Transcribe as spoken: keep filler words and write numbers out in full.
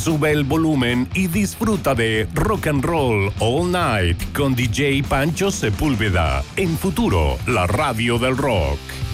Sube el volumen y disfruta de Rock and Roll All Night con D J Pancho Sepúlveda en Futuro, la radio del rock.